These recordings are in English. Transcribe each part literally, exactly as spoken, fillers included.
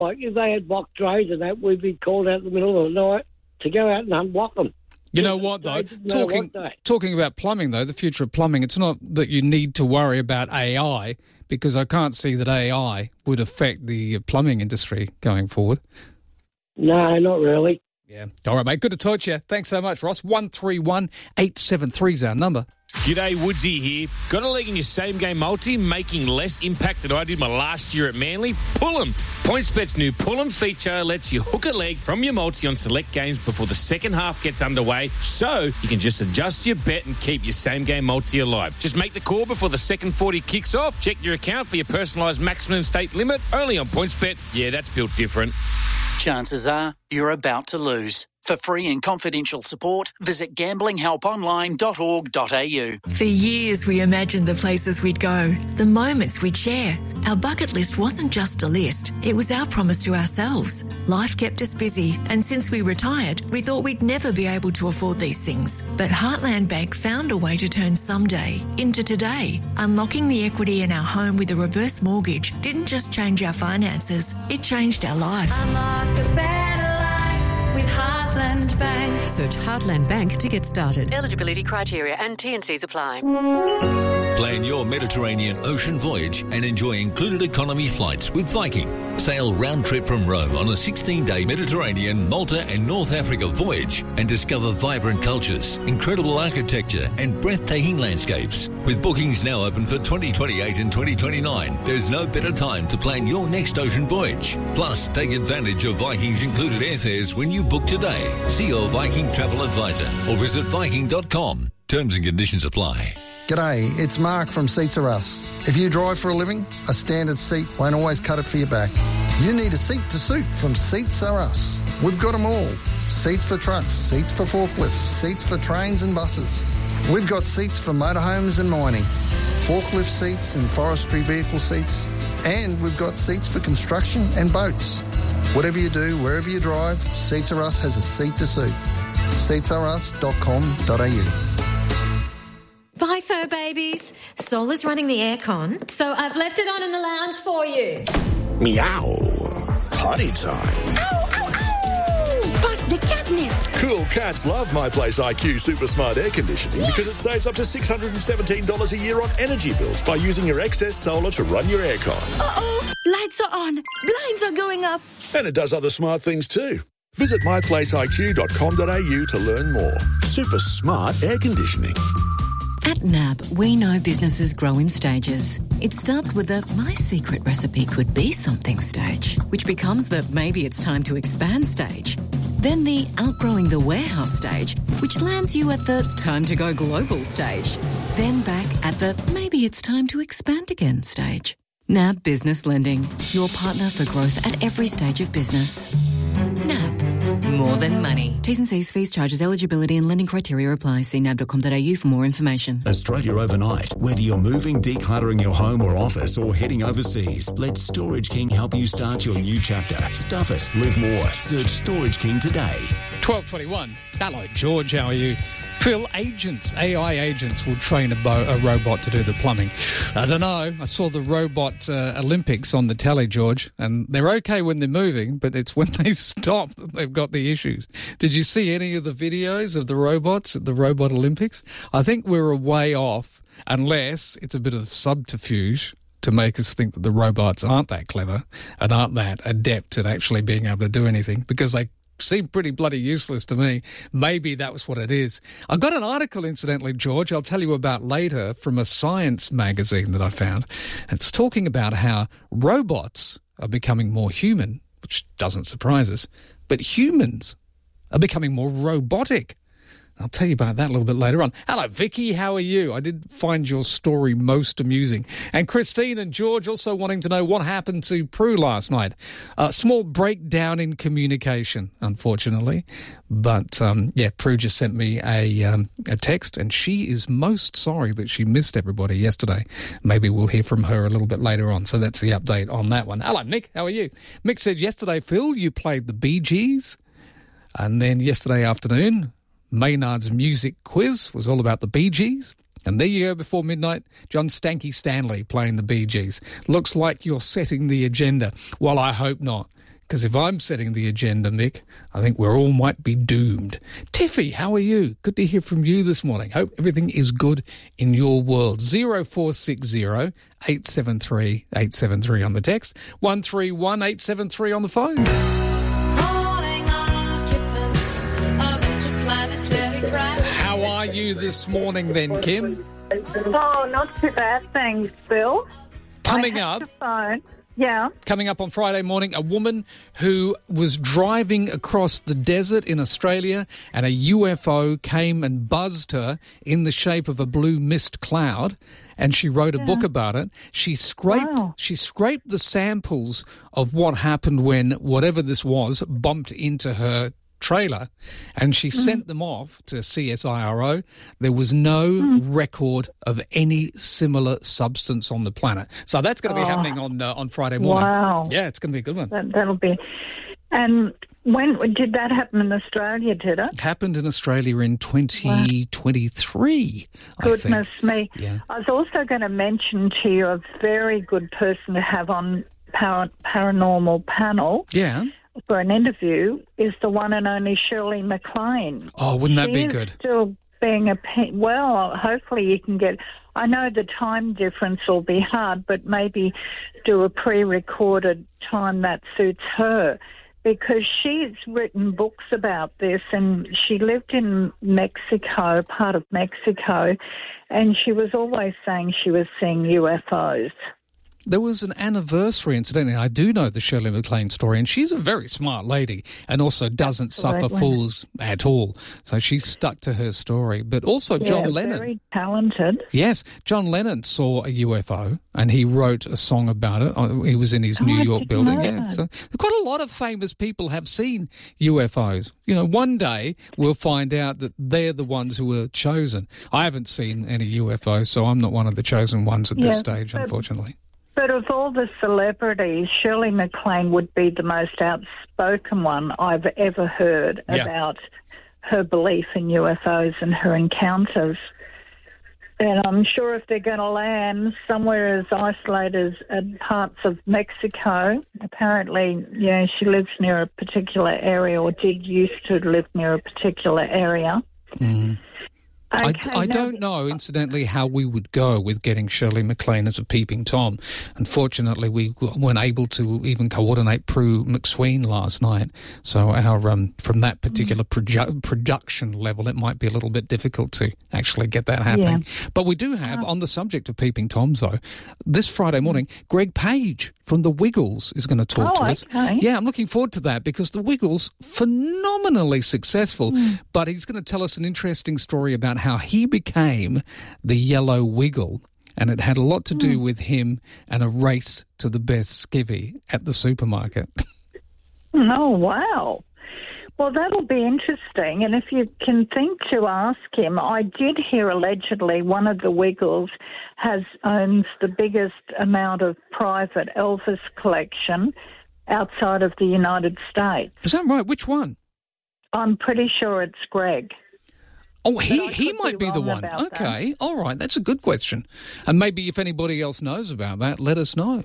Like, if they had block trades and that, we'd be called out in the middle of the night to go out and unblock them. You know what, though? Talking talking about plumbing, though, the future of plumbing, it's not that you need to worry about A I, because I can't see that A I would affect the plumbing industry going forward. No, not really. Yeah. All right, mate. Good to talk to you. Thanks so much, Ross. one three one eight seven three is our number. G'day, Woodsy here. Got a leg in your same-game multi, making less impact than I did my last year at Manly? Pull 'em. PointsBet's new Pull 'em feature lets you hook a leg from your multi on select games before the second half gets underway, so you can just adjust your bet and keep your same-game multi alive. Just make the call before the second forty kicks off. Check your account for your personalised maximum stake limit. Only on PointsBet. Yeah, that's built different. Chances are you're about to lose. For free and confidential support, visit gambling help online dot org dot a u. For years, we imagined the places we'd go, the moments we'd share. Our bucket list wasn't just a list, it was our promise to ourselves. Life kept us busy, and since we retired, we thought we'd never be able to afford these things. But Heartland Bank found a way to turn someday into today. Unlocking the equity in our home with a reverse mortgage didn't just change our finances, it changed our life. Unlock a better life with Heartland Bank. Search Heartland Bank to get started. Eligibility criteria and T and Cs apply. Plan your Mediterranean ocean voyage and enjoy included economy flights with Viking. Sail round trip from Rome on a sixteen-day Mediterranean, Malta and North Africa voyage and discover vibrant cultures, incredible architecture and breathtaking landscapes. With bookings now open for twenty twenty-eight and twenty twenty-nine, there's no better time to plan your next ocean voyage. Plus, take advantage of Viking's included airfares when you book today. See your Viking travel advisor or visit viking dot com. Terms and conditions apply. G'day, it's Mark from Seats Are Us. If you drive for a living, a standard seat won't always cut it for your back. You need a seat to suit from Seats Are Us. We've got them all. Seats for trucks, seats for forklifts, seats for trains and buses. We've got seats for motorhomes and mining, forklift seats and forestry vehicle seats, and we've got seats for construction and boats. Whatever you do, wherever you drive, Seats Are Us has a seat to suit. seats are us dot com dot a u. Bye, fur babies. Sol is running the aircon, so I've left it on in the lounge for you. Meow. Potty time. Ow, ow, ow! Bust the catnip. Cool cats love My Place I Q Super Smart Air Conditioning, yeah, because it saves up to six hundred seventeen dollars a year on energy bills by using your excess solar to run your aircon. Uh-oh, lights are on, blinds are going up. And it does other smart things too. Visit my place I Q dot com dot a u to learn more. Super smart air conditioning. At N A B, we know businesses grow in stages. It starts with the my secret recipe could be something stage, which becomes the maybe it's time to expand stage. Then the outgrowing the warehouse stage, which lands you at the time to go global stage. Then back at the maybe it's time to expand again stage. N A B Business Lending, your partner for growth at every stage of business. N A B, more than money. T's and C's, fees, charges, eligibility and lending criteria apply. See nab dot com dot a u for more information. Australia overnight. Whether you're moving, decluttering your home or office or heading overseas, let Storage King help you start your new chapter. Stuff it, live more. Search Storage King today. twelve twenty-one. Hello, George. How are you? Phil, agents, A I agents will train a, bo- a robot to do the plumbing. I don't know. I saw the robot uh, Olympics on the telly, George, and they're okay when they're moving, but it's when they stop that they've got the issues. Did you see any of the videos of the robots at the Robot Olympics? I think we're a way off, unless it's a bit of subterfuge to make us think that the robots aren't that clever and aren't that adept at actually being able to do anything, because they seem pretty bloody useless to me. Maybe that was what it is. I got an article, incidentally, George, I'll tell you about later, from a science magazine that I found. It's talking about how robots are becoming more human, which doesn't surprise us, but humans are becoming more robotic. I'll tell you about that a little bit later on. Hello, Vicky. How are you? I did find your story most amusing. And Christine and George also wanting to know what happened to Prue last night. A small breakdown in communication, unfortunately. But, um, yeah, Prue just sent me a, um, a text, and she is most sorry that she missed everybody yesterday. Maybe we'll hear from her a little bit later on. So that's the update on that one. Hello, Mick. How are you? Mick said yesterday, Phil, you played the Bee Gees. And then yesterday afternoon, Maynard's music quiz was all about the Bee Gees. And there you go, before midnight, John Stanky Stanley playing the Bee Gees. Looks like you're setting the agenda. Well, I hope not, Because if I'm setting the agenda, Mick, I think we're all might be doomed. Tiffy, how are you? Good to hear from you this morning. Hope everything is good in your world. zero four six zero, eight seven three, eight seven three on the text, one three one, eight seven three on the phone. How are you this morning then, Kim? Oh, not too bad, thanks, Bill. Coming I up... to phone. Yeah. Coming up on Friday morning, a woman who was driving across the desert in Australia and a U F O came and buzzed her in the shape of a blue mist cloud, and she wrote a Yeah. book about it. She scraped Wow. she scraped the samples of what happened when whatever this was bumped into her trailer, and she sent them off to C S I R O. There was no record of any similar substance on the planet. So that's going to be Oh. happening on uh, on Friday morning. Wow. Yeah, it's going to be a good one. That, that'll be. And when did that happen in Australia, did it? It happened in Australia in twenty twenty-three, I Goodness think. me. Yeah. I was also going to mention to you a very good person to have on par- paranormal panel Yeah. for an interview is the one and only Shirley MacLaine. Oh, wouldn't that She be is good? Still being a pe- well, hopefully you can get. I know the time difference will be hard, but maybe do a pre-recorded time that suits her, because she's written books about this, and she lived in Mexico, part of Mexico, and she was always saying she was seeing U F Os. There was an anniversary, incidentally. I do know the Shirley MacLaine story, and she's a very smart lady and also doesn't suffer Absolutely. fools at all. So she's stuck to her story. But also Yeah, John Lennon. very talented. Yes, John Lennon saw a U F O and he wrote a song about it. Uh, He was in his Oh, New I York didn't building. know Yeah, that. so quite a lot of famous people have seen U F Os. You know, one day we'll find out that they're the ones who were chosen. I haven't seen any U F Os, so I'm not one of the chosen ones at this Yeah, stage, but- unfortunately. But of all the celebrities, Shirley MacLaine would be the most outspoken one I've ever heard Yeah. about her belief in U F Os and her encounters. And I'm sure if they're going to land somewhere as isolated as parts of Mexico, apparently, yeah, she lives near a particular area, or did used to live near a particular area. Mm. I, Okay, I now- don't know, incidentally, how we would go with getting Shirley MacLaine as a peeping Tom. Unfortunately, we weren't able to even coordinate Prue McSween last night. So our um, from that particular produ- production level, it might be a little bit difficult to actually get that happening. But we do have, on the subject of peeping Toms, though, this Friday morning, Greg Page from The Wiggles is going to talk Oh, to us. okay. Yeah, I'm looking forward to that because The Wiggles, phenomenally successful, but he's going to tell us an interesting story about how he became the Yellow Wiggle, and it had a lot to do with him and a race to the best skivvy at the supermarket. Oh, wow. Well, that'll be interesting. And if you can think to ask him, I did hear allegedly one of the Wiggles has owns the biggest amount of private Elvis collection outside of the United States. Is that right? Which one? I'm pretty sure it's Greg. Oh, But he, I he could might be be, the wrong one. about that. Okay, all right, that's a good question. And maybe if anybody else knows about that, let us know.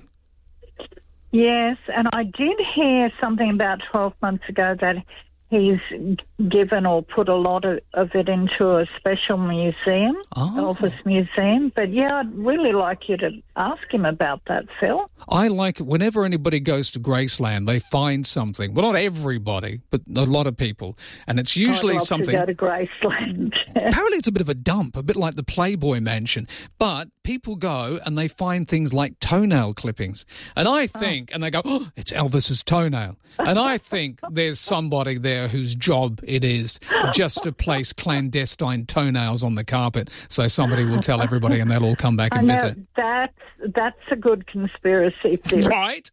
Yes, and I did hear something about twelve months ago that he's given or put a lot of, of it into a special museum, Oh. Elvis Museum. But, yeah, I'd really like you to ask him about that, Phil. I like whenever anybody goes to Graceland, they find something. Well, not everybody, but a lot of people. And it's usually I'd love something... to go to Graceland. Apparently it's a bit of a dump, a bit like the Playboy Mansion. But people go and they find things like toenail clippings. And I think, and they go, oh, it's Elvis's toenail. And I think there's somebody there whose job it is just to place clandestine toenails on the carpet so somebody will tell everybody and they'll all come back I and know, visit. that's, that's a good conspiracy theory. Right?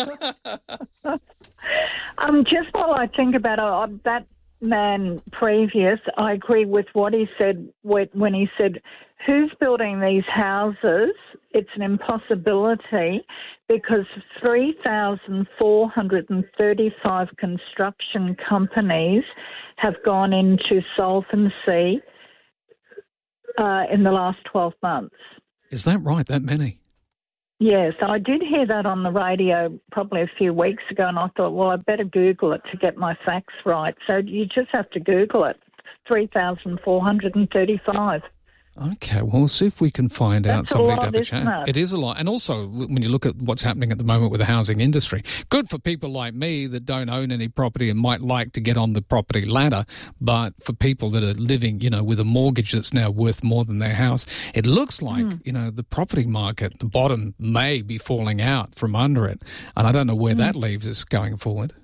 Um, just while I think about it, uh, that man previous, I agree with what he said when when he said, who's building these houses? It's an impossibility because three thousand four hundred thirty-five construction companies have gone into solvency uh, in the last twelve months. Is that right, that many? Yes, I did hear that on the radio probably a few weeks ago, and I thought, well, I better Google it to get my facts right. So you just have to Google it, three thousand four hundred thirty-five. Okay, well, we'll see if we can find out That's somebody a lot, to have a isn't chat. it? It is a lot. And also, when you look at what's happening at the moment with the housing industry, good for people like me that don't own any property and might like to get on the property ladder, but for people that are living, you know, with a mortgage that's now worth more than their house, it looks like, mm. you know, the property market, the bottom may be falling out from under it. And I don't know where mm. that leaves us going forward.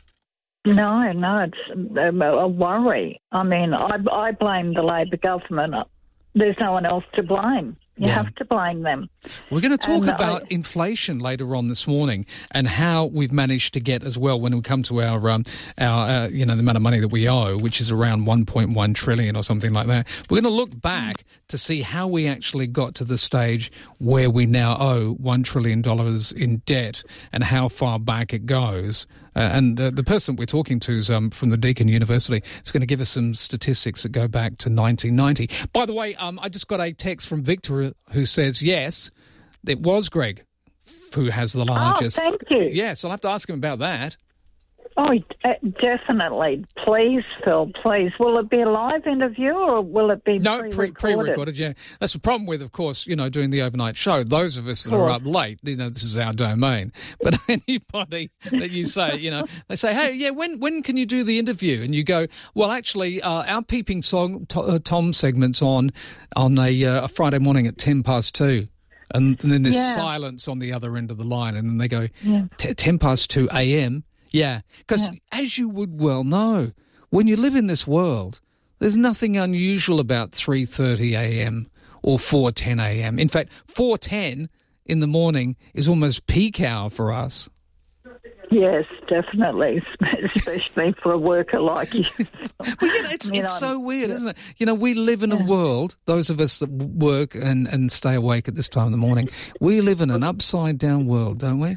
No, no, it's a worry. I mean, I, I blame the Labor government. There's no one else to blame. You Yeah. have to blame them. We're going to talk And about I- inflation later on this morning and how we've managed to get as well when we come to our, um, our uh, you know, the amount of money that we owe, which is around one point one trillion or something like that. We're going to look back to see how we actually got to the stage where we now owe one trillion dollars in debt and how far back it goes. Uh, and uh, the person we're talking to is um, from the Deakin University. It's going to give us some statistics that go back to nineteen ninety. By the way, um, I just got a text from Victor who says, yes, it was Greg who has the largest. Oh, thank you. Yes, I'll have to ask him about that. Oh, uh, definitely. Please, Phil, please. Will it be a live interview or will it be No, pre- pre-recorded? pre-recorded, yeah. That's the problem with, of course, you know, doing the overnight show. Those of us that are up late, you know, this is our domain. But anybody that you say, you know, they say, hey, yeah, when when can you do the interview? And you go, well, actually, uh, our Peeping song, to, uh, Tom segment's on on a, uh, a Friday morning at ten past two. And, and then there's Yeah. silence on the other end of the line. And then they go, Yeah. "T- ten past two a.m.? Yeah, because Yeah. as you would well know, when you live in this world, there's nothing unusual about three thirty a.m. or four ten a.m. In fact, four ten in the morning is almost peak hour for us. Yes, definitely, especially for a worker like you. Well, you know, it's, I mean, it's I'm- so weird, isn't it? You know, we live in a world, those of us that work and, and stay awake at this time in the morning, we live in an upside-down world, don't we?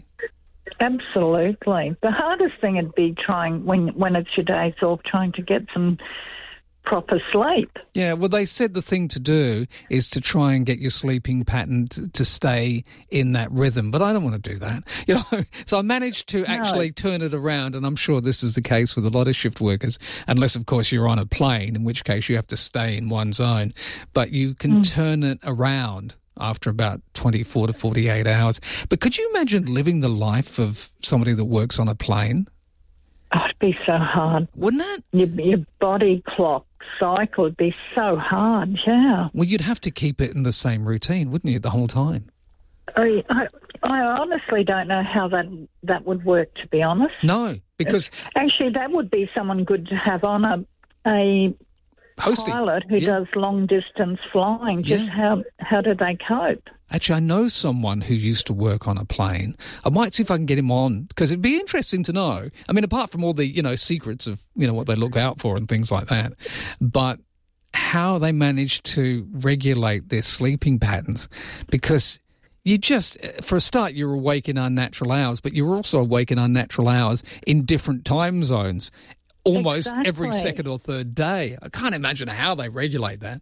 Absolutely. The hardest thing would be trying, when, when it's your days off, trying to get some proper sleep. Yeah, well, they said the thing to do is to try and get your sleeping pattern to, to stay in that rhythm, but I don't want to do that. You know, so I managed to actually turn it around, and I'm sure this is the case with a lot of shift workers, unless, of course, you're on a plane, in which case you have to stay in one zone. But you can Mm. turn it around after about twenty-four to forty-eight hours. But could you imagine living the life of somebody that works on a plane? Oh, it'd be so hard. Wouldn't it? Your, your body clock cycle would be so hard, yeah. Well, you'd have to keep it in the same routine, wouldn't you, the whole time? I, I, I honestly don't know how that that would work, to be honest. No, because... Actually, that would be someone good to have on a, a Hosting. pilot who Yeah. does long-distance flying. Just Yeah. how, how do they cope? Actually, I know someone who used to work on a plane. I might see if I can get him on, because it'd be interesting to know. I mean, apart from all the, you know, secrets of, you know, what they look out for and things like that, but how they manage to regulate their sleeping patterns, because you just, for a start, you're awake in unnatural hours, but you're also awake in unnatural hours in different time zones, almost every Exactly. second or third day. I can't imagine how they regulate that.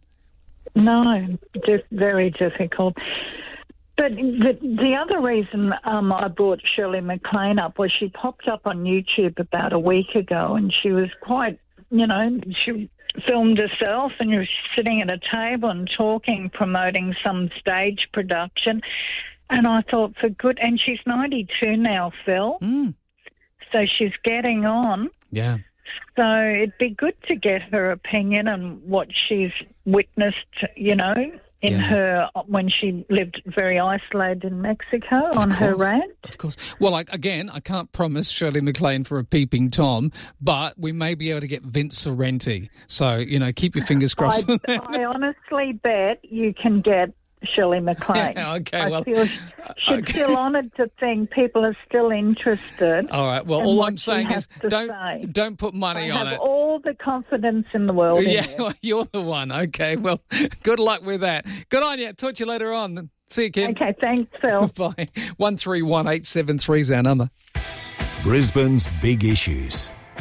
No, just very difficult. But the, the other reason um, I brought Shirley MacLaine up was she popped up on YouTube about a week ago, and she was quite, you know, she filmed herself and she was sitting at a table and talking, promoting some stage production. And I thought, for good, and she's ninety-two now, Phil. Mm. So she's getting on. Yeah. So it'd be good to get her opinion on what she's witnessed, you know, in Yeah. her, when she lived very isolated in Mexico on her course. rant. Of course. Well, I, again, I can't promise Shirley MacLaine for a peeping Tom, but we may be able to get Vince Sorrenti. So, you know, keep your fingers crossed. I, I honestly bet you can get Shirley MacLaine. Yeah, okay, I well, feel she'd okay. feel honoured to think people are still interested. All right. Well, in all what I'm she saying has is to don't say. don't put money I on have it. all the confidence in the world in Yeah, you. well, you're the one. Okay. Well, good luck with that. Good on you. Talk to you later on. See you, Kim. Okay, thanks, Phil. Bye. One three one eight seven three is our number. Brisbane's big issues.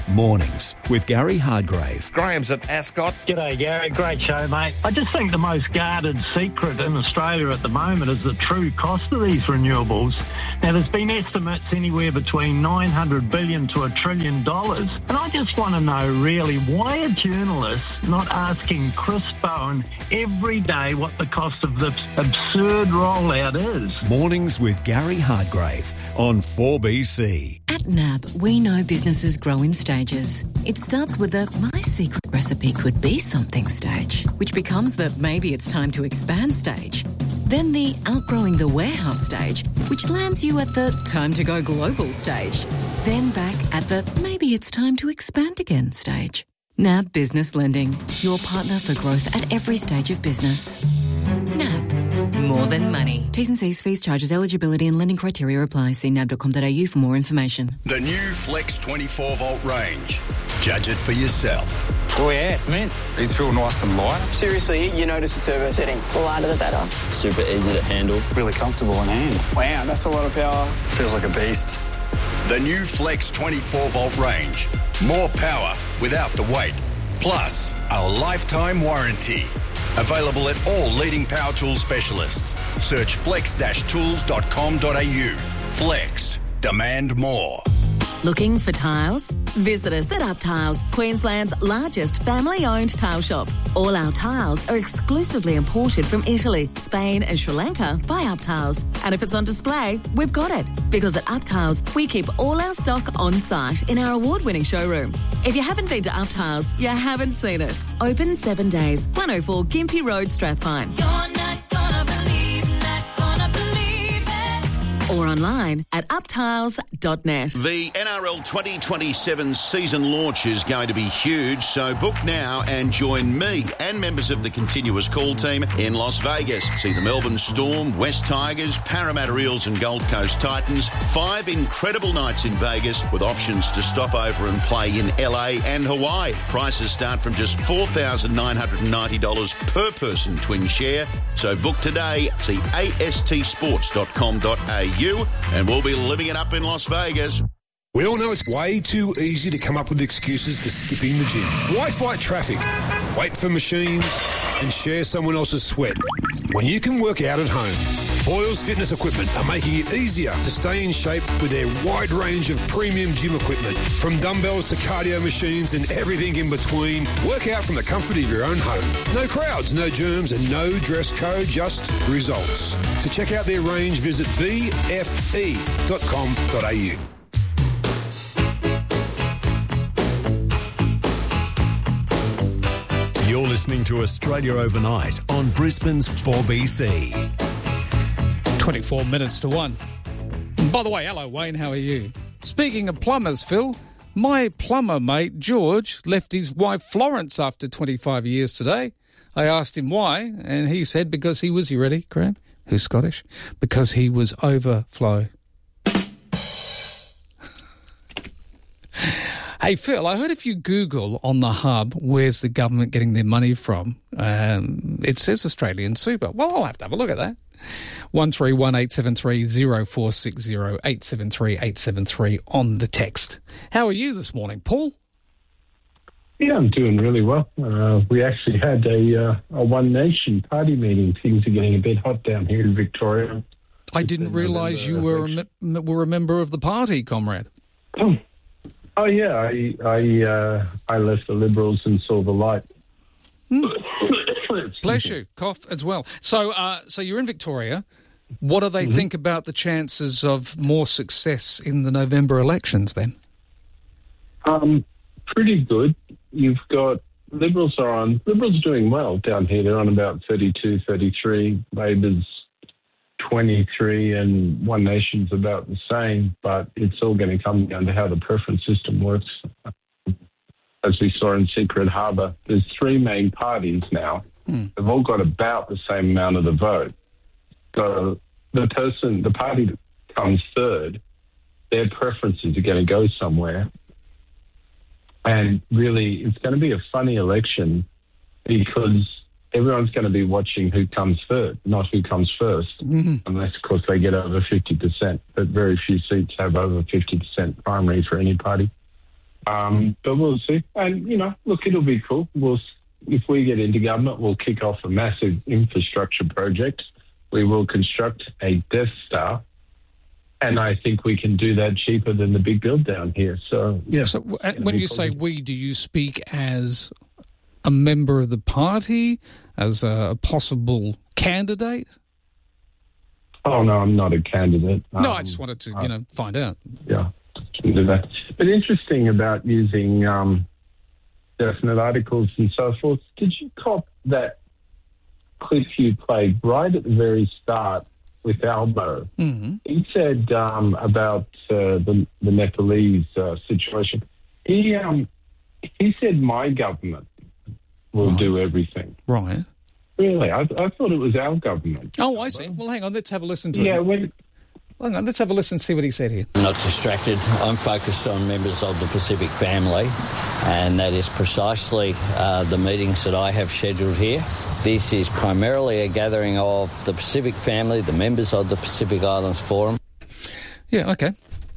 Mornings with Gary Hardgrave. Graham's at Ascot. G'day, Gary. Great show, mate. I just think the most guarded secret in Australia at the moment is the true cost of these renewables. Now, there's been estimates anywhere between nine hundred billion dollars to a trillion dollars. And I just want to know, really, why are journalists not asking Chris Bowen every day what the cost of this absurd rollout is? Mornings with Gary Hardgrave on four B C. At N A B, we know businesses grow in stages. It starts with the my secret recipe could be something stage, which becomes the maybe it's time to expand stage. Then the outgrowing the warehouse stage, which lands you at the time to go global stage. Then back at the maybe it's time to expand again stage. N A B Business Lending, your partner for growth at every stage of business. N A B. More than money. T's and C's, fees, charges, eligibility and lending criteria apply. See nab dot com dot a u for more information. The new Flex twenty-four volt range. Judge it for yourself. Oh yeah, it's mint. These feel nice and light. Seriously, you notice the turbo setting. The lighter the better. Super easy to handle. Really comfortable in hand. Wow, that's a lot of power. Feels like a beast. The new Flex twenty-four volt range. More power without the weight. Plus, a lifetime warranty. Available at all leading power tool specialists. Search flex tools dot com dot a u. Flex. Demand more. Looking for tiles? Visit us at Up Tiles, Queensland's largest family-owned tile shop. All our tiles are exclusively imported from Italy, Spain and Sri Lanka by Up Tiles. And if it's on display, we've got it. Because at Up Tiles, we keep all our stock on site in our award-winning showroom. If you haven't been to Up Tiles, you haven't seen it. Open seven days, one oh four Gympie Road, Strathpine. Or online at up tiles dot net. The N R L twenty twenty-seven season launch is going to be huge, so book now and join me and members of the continuous call team in Las Vegas. See the Melbourne Storm, West Tigers, Parramatta Eels and Gold Coast Titans. Five incredible nights in Vegas with options to stop over and play in L A and Hawaii. Prices start from just four thousand nine hundred ninety dollars per person twin share. So book today. See a s t sports dot com dot a u. And we'll be living it up in Las Vegas. We all know it's way too easy to come up with excuses for skipping the gym. Why fight traffic, wait for machines, and share someone else's sweat when you can work out at home? Boyle's Fitness Equipment are making it easier to stay in shape with their wide range of premium gym equipment. From dumbbells to cardio machines and everything in between, work out from the comfort of your own home. No crowds, no germs and no dress code, just results. To check out their range, visit b f e dot com dot a u. You're listening to Australia Overnight on Brisbane's four B C. twenty-four minutes to one. By the way, hello, Wayne, how are you? Speaking of plumbers, Phil, my plumber mate, George, left his wife, Florence, after twenty-five years today. I asked him why, and he said because he was, you ready, Graham? Who's Scottish? Because he was overflow. Hey, Phil, I heard if you Google on the hub, where's the government getting their money from, um, it says Australian Super. Well, I'll have to have a look at that. one three one eight seven three zero four six zero eight seven three eight seven three on the text. How are you this morning, Paul? Yeah, I'm doing really well. Uh, we actually had a, uh, a One Nation party meeting. Things are getting a bit hot down here in Victoria. I didn't realise you were a, were a member of the party, comrade. Oh, oh yeah, I I, uh, I left the Liberals and saw the light. Mm. Bless you. Cough as well. So, uh, so you're in Victoria. What do they mm-hmm. think about the chances of more success in the November elections then? Um, pretty good. You've got Liberals are on, Liberals are doing well down here. They're on about thirty-two, thirty-three. Labor's twenty-three and One Nation's about the same, but it's all going to come down to how the preference system works. As we saw in Secret Harbour, there's three main parties now. Mm. They've all got about the same amount of the vote. So the person, the party that comes third, their preferences are going to go somewhere. And really, it's going to be a funny election because everyone's going to be watching who comes third, not who comes first, mm-hmm. unless, of course, they get over fifty percent. But very few seats have over fifty percent primary for any party. Um, but we'll see. And, you know, look, it'll be cool. We'll, if we get into government, we'll kick off a massive infrastructure project. We will construct a Death Star. And I think we can do that cheaper than the big build down here. So, yeah. So uh, when you say we, do you speak as a member of the party, as a possible candidate? Oh, no, I'm not a candidate. No, um, I just wanted to, you know, find out. Yeah, do that. But interesting about using um, definite articles and so forth. Did you cop that clip you played right at the very start with Albo? Mm-hmm. He said um, about uh, the, the Nepalese uh, situation. He um, he said my government will right. do everything. Right. Really? I, I thought it was our government. Oh, I see. Well, hang on. Let's have a listen to yeah, it. When, hang on. Let's have a listen and see what he said here. Not distracted. I'm focused on members of the Pacific family, and that is precisely uh, the meetings that I have scheduled here. This is primarily a gathering of the Pacific family, the members of the Pacific Islands Forum. Yeah, okay.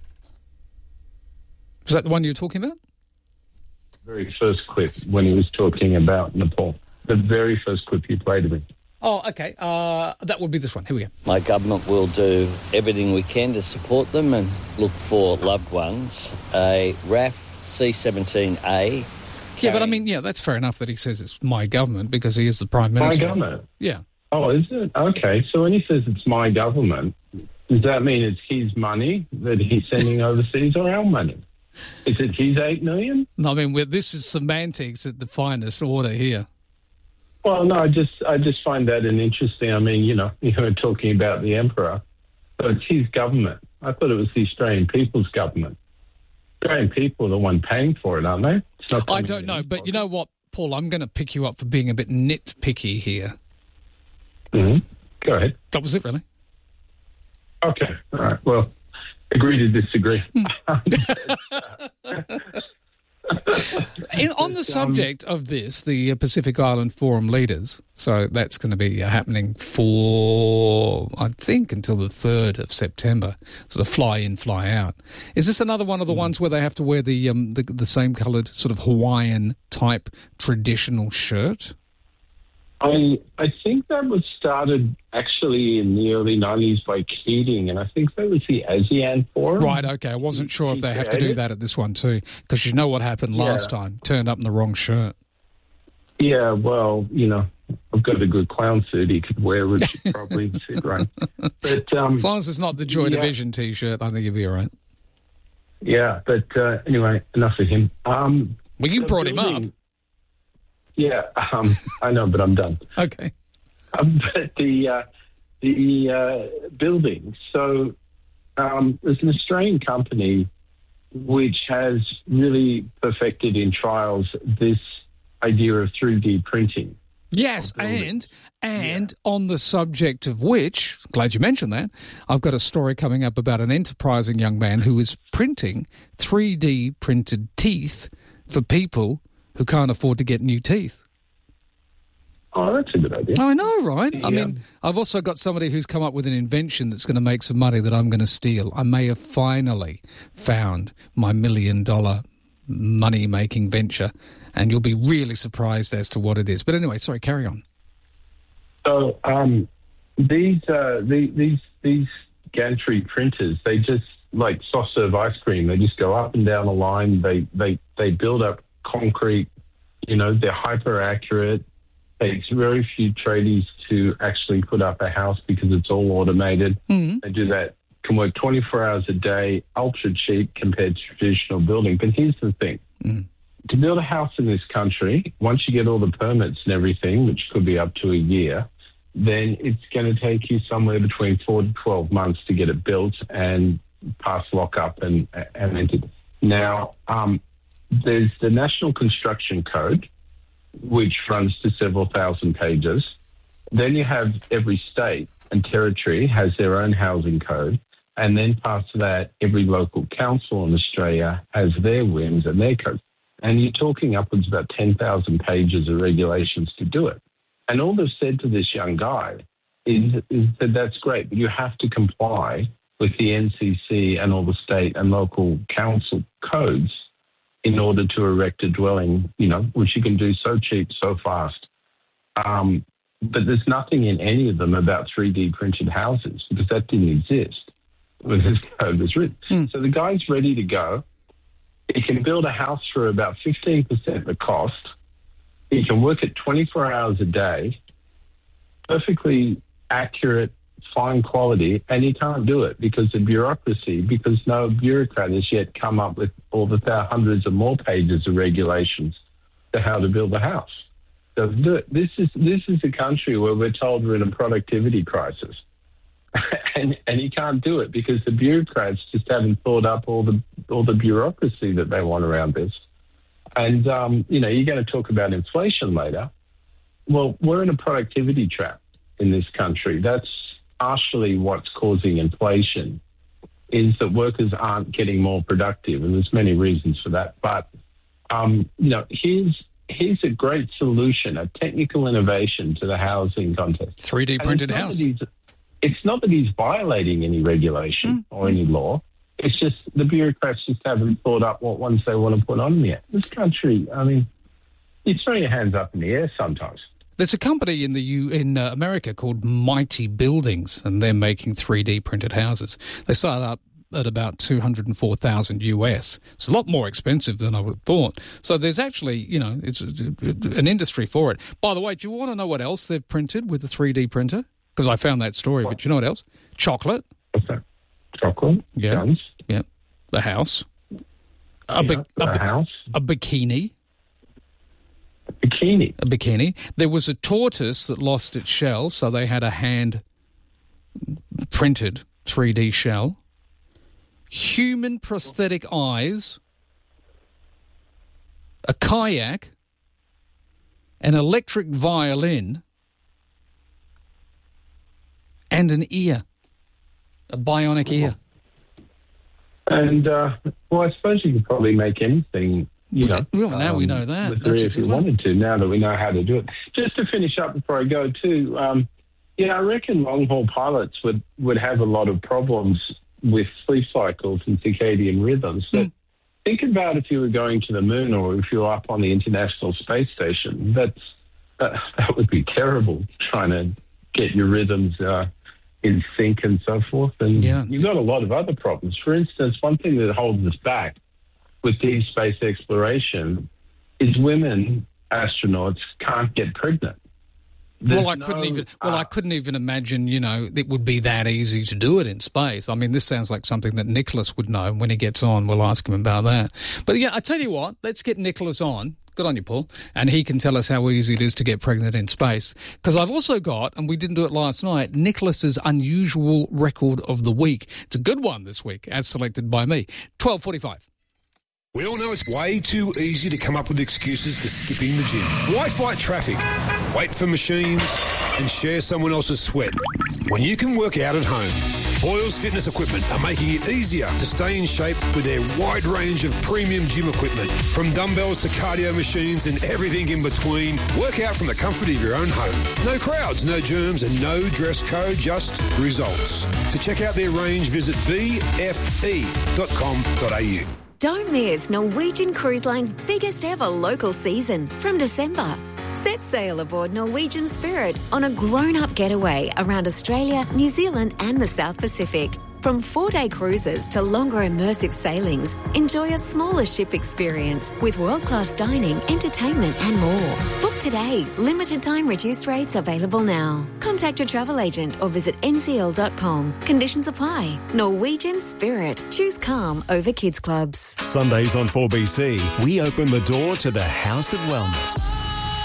Was that the one you were talking about? Very first clip when he was talking about Nepal. The very first clip you played of him. Oh, okay. Uh, that would be this one. Here we go. My government will do everything we can to support them and look for loved ones. A R A F C seventeen A. Yeah, but I mean, yeah, that's fair enough that he says it's my government because he is the Prime Minister. My government? Yeah. Oh, is it? Okay. So when he says it's my government, does that mean it's his money that he's sending overseas or our money? Is it his eight million? No, I mean, we're, this is semantics at the finest order here. Well, no, I just I just find that an interesting. I mean, you know, you were talking about the emperor, but it's his government. I thought it was the Australian people's government. Australian people are the one paying for it, aren't they? It's not I don't know, but you know what, Paul? I'm going to pick you up for being a bit nitpicky here. Mm-hmm. Go ahead. That was it, really. Okay. All right. Well, agree to disagree. In, on the subject of this, the Pacific Island Forum leaders, so that's going to be happening for, I think, until the third of September, sort of fly in, fly out. Is this another one of the mm. ones where they have to wear the, um, the the same coloured sort of Hawaiian-type traditional shirt? I I think that was started actually in the early nineties by Keating, and I think that was the ASEAN Forum. Right, okay. I wasn't sure if they have to do that at this one too, because you know what happened last Yeah. time. Turned up in the wrong shirt. Yeah, well, you know, I've got a good clown suit he could wear, which would probably fit right. But, um, as long as it's not the Joy yeah. Division T-shirt, I think you'll be all right. Yeah, but uh, anyway, enough of him. Um, well, you the brought him building- up. Yeah, um, I know, but I'm done. Okay. Um, but the uh, the uh, building. So um, there's an Australian company which has really perfected in trials this idea of three D printing. Yes, and and yeah. on the subject of which, glad you mentioned that, I've got a story coming up about an enterprising young man who is printing three D printed teeth for people who can't afford to get new teeth. Oh, that's a good idea. I know, right? Yeah. I mean, I've also got somebody who's come up with an invention that's going to make some money that I'm going to steal. I may have finally found my million-dollar money-making venture, and you'll be really surprised as to what it is. But anyway, sorry, carry on. So um, these, uh, the, these these gantry printers, they just, like soft serve ice cream, they just go up and down a line. They, they, they build up concrete, you know, they're hyper accurate. Takes very few tradies to actually put up a house because it's all automated. Mm-hmm. They do that, can work twenty-four hours a day, ultra cheap compared to traditional building. But here's the thing. Mm. To build a house in this country, once you get all the permits and everything, which could be up to a year, then it's going to take you somewhere between four to twelve months to get it built and pass lockup and, and entered. Now, um, there's the National Construction Code, which runs to several thousand pages. Then you have every state and territory has their own housing code. And then past that, every local council in Australia has their whims and their codes. And you're talking upwards about ten thousand pages of regulations to do it. And all they've said to this young guy is, is that that's great, but you have to comply with the N C C and all the state and local council codes in order to erect a dwelling, you know, which you can do so cheap, so fast. Um, but there's nothing in any of them about three D printed houses because that didn't exist when this code was written. Mm. So the guy's ready to go. He can build a house for about fifteen percent the cost. He can work it twenty-four hours a day, perfectly accurate, fine quality, and he can't do it because of bureaucracy, because no bureaucrat has yet come up with all the th- hundreds of more pages of regulations to how to build a house. So this is this is a country where we're told we're in a productivity crisis. and and he can't do it because the bureaucrats just haven't thought up all the all the bureaucracy that they want around this. And, um, you know, you're going to talk about inflation later. Well, we're in a productivity trap in this country. That's partially what's causing inflation, is that workers aren't getting more productive, and there's many reasons for that. But, um, you know, here's, here's a great solution, a technical innovation to the housing context. three D printed house. It's not that he's violating any regulation mm. or any law. It's just the bureaucrats just haven't thought up what ones they want to put on there. This country, I mean, you throw your hands up in the air sometimes. There's a company in the U in uh, America called Mighty Buildings, and they're making three D printed houses. They start up at about two hundred four thousand U S. It's a lot more expensive than I would have thought. So there's actually, you know, it's an industry for it. By the way, do you want to know what else they've printed with a three D printer? Because I found that story, what? But you know what else? Chocolate. What's that? Chocolate? Yeah. Guns? Yeah. The house. A, yeah, bi- a, a house. A bikini. A bikini. A bikini. There was a tortoise that lost its shell, so they had a hand printed three D shell. Human prosthetic eyes. A kayak. An electric violin. And an ear. A bionic ear. And, uh, well, I suppose you could probably make anything, you know. Well, now um, we know that. With That's if you wanted to, now that we know how to do it. Just to finish up before I go, too, um, yeah, I reckon long-haul pilots would, would have a lot of problems with sleep cycles and circadian rhythms. But mm. think about if you were going to the moon or if you were up on the International Space Station. That's uh, that would be terrible, trying to get your rhythms uh in sync and so forth. And yeah. you've got a lot of other problems. For instance, one thing that holds us back with deep space exploration is women astronauts can't get pregnant. There's well, I couldn't no, even. Well, uh, I couldn't even imagine. You know, it would be that easy to do it in space. I mean, this sounds like something that Nicholas would know. When he gets on, we'll ask him about that. But yeah, I tell you what, let's get Nicholas on. Good on you, Paul. And he can tell us how easy it is to get pregnant in space. Because I've also got, and we didn't do it last night, Nicholas's unusual record of the week. It's a good one this week, as selected by me. twelve forty-five. We all know it's way too easy to come up with excuses for skipping the gym. Why fight traffic, wait for machines, and share someone else's sweat when you can work out at home? Boyles Fitness Equipment are making it easier to stay in shape with their wide range of premium gym equipment. From dumbbells to cardio machines and everything in between, work out from the comfort of your own home. No crowds, no germs, and no dress code, just results. To check out their range, visit b f e dot com dot a u. Don't miss Norwegian Cruise Line's biggest ever local season from December. Set sail aboard Norwegian Spirit on a grown-up getaway around Australia, New Zealand and the South Pacific. From four-day cruises to longer immersive sailings, enjoy a smaller ship experience with world-class dining, entertainment and more. Book today. Limited time reduced rates available now. Contact your travel agent or visit n c l dot com. Conditions apply. Norwegian Spirit. Choose calm over kids clubs. Sundays on four B C, we open the door to the House of Wellness.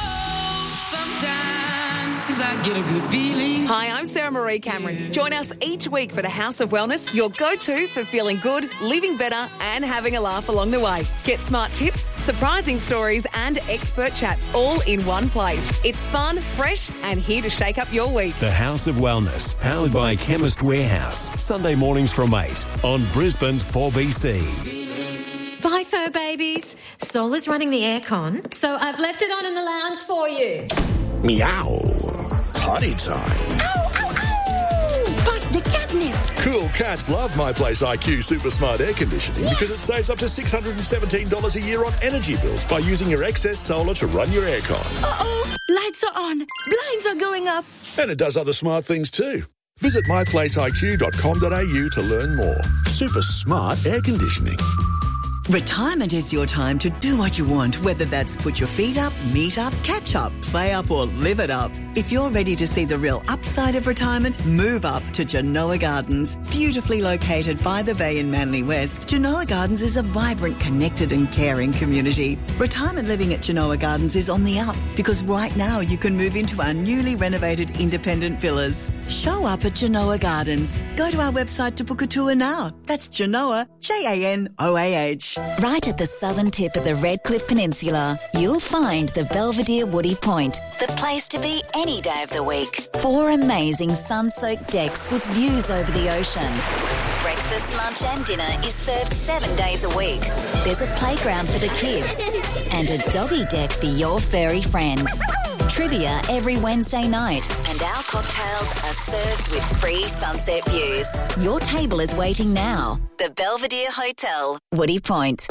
I get a good feeling. Hi, I'm Sarah Marie Cameron. Join us each week for the House of Wellness, your go-to for feeling good, living better and having a laugh along the way. Get smart tips, surprising stories and expert chats all in one place. It's fun, fresh and here to shake up your week. The House of Wellness, powered by Chemist Warehouse. Sunday mornings from eight on Brisbane's four B C. Bye, fur babies. Sol is running the aircon, so I've left it on in the lounge for you. Meow. Potty time. Ow, ow, ow! Pass the catnip. Cool cats love My Place I Q Super Smart Air Conditioning because it saves up to six hundred seventeen dollars a year on energy bills by using your excess solar to run your aircon. Uh-oh, lights are on, blinds are going up. And it does other smart things too. Visit my place I Q dot com dot a u to learn more. Super smart air conditioning. Retirement is your time to do what you want, whether that's put your feet up, meet up, catch up, play up or live it up. If you're ready to see the real upside of retirement, move up to Genoa Gardens. Beautifully located by the bay in Manly West, Genoa Gardens is a vibrant, connected and caring community. Retirement living at Genoa Gardens is on the up because right now you can move into our newly renovated independent villas. Show up at Genoa Gardens. Go to our website to book a tour now. That's Genoa, J A N O A H. Right at the southern tip of the Redcliffe Peninsula, you'll find the Belvedere Woody Point, the place to be any day of the week. Four amazing sun-soaked decks with views over the ocean. Breakfast, lunch and dinner is served seven days a week. There's a playground for the kids and a doggy deck for your furry friend. Trivia every Wednesday night, and our cocktails are served with free sunset views. Your table is waiting now. The Belvedere Hotel, Woody Point.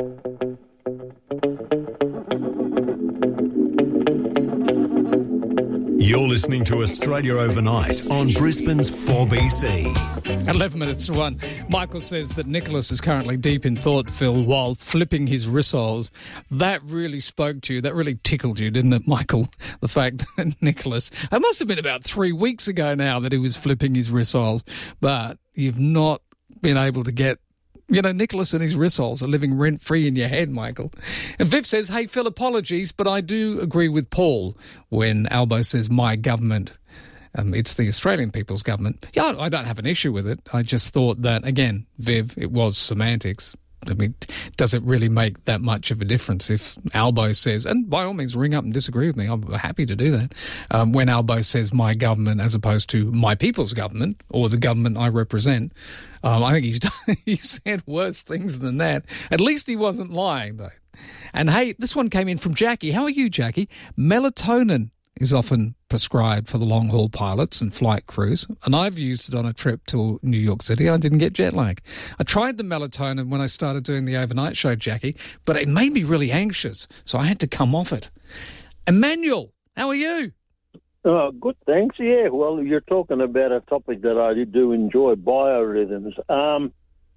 You're listening to Australia Overnight on Brisbane's four B C. eleven minutes to one. Michael says that Nicholas is currently deep in thought, Phil, while flipping his rissoles. That really spoke to you. That really tickled you, didn't it, Michael? The fact that Nicholas... It must have been about three weeks ago now that he was flipping his rissoles, but you've not been able to get... You know, Nicholas and his rissoles are living rent-free in your head, Michael. And Viv says, hey, Phil, apologies, but I do agree with Paul when Albo says my government. Um, it's the Australian people's government. Yeah, I don't have an issue with it. I just thought that, again, Viv, it was semantics. I mean, does it really make that much of a difference if Albo says, and by all means ring up and disagree with me, I'm happy to do that, um, when Albo says my government as opposed to my people's government or the government I represent. Um, I think he's done, he said worse things than that. At least he wasn't lying, though. And hey, this one came in from Jackie. How are you, Jackie? Melatonin is often prescribed for the long-haul pilots and flight crews, and I've used it on a trip to New York City. I didn't get jet lag. I tried the melatonin when I started doing the overnight show, Jackie, but it made me really anxious, so I had to come off it. Emmanuel, how are you? Oh, good, thanks. Yeah, well, you're talking about a topic that I do enjoy, biorhythms. Um,